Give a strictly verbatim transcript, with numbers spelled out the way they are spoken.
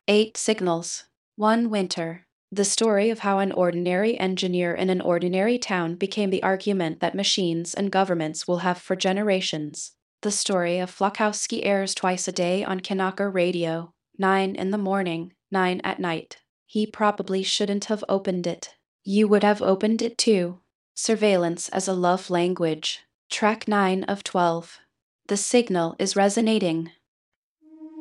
Eight Signals. One Winter. The story of how an ordinary engineer in an ordinary town became the argument that machines and governments will have for generations. The story of Flakowski airs twice a day on Kanaka Radio, nine in the morning, nine at night. He probably shouldn't have opened it. You would have opened it too. Surveillance as a love language. Track nine of twelve. The signal is resonating.